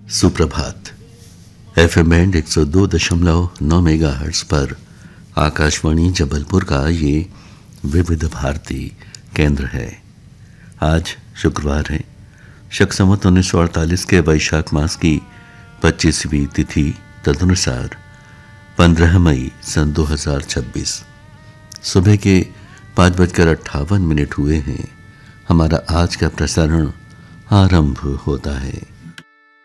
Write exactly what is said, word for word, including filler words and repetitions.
सुप्रभात। FM band एक सौ दो दशमलव नौ मेगाहर्ट्ज पर आकाशवाणी जबलपुर का ये विविध भारती केंद्र है। आज शुक्रवार है, शक संवत उन्नीस सौ अड़तालीस के वैशाख मास की पच्चीसवीं तिथि तदनुसार पंद्रह मई सन दो हजार छब्बीस। सुबह के पाँच बजकर अट्ठावन मिनट हुए हैं। हमारा आज का प्रसारण आरंभ होता है।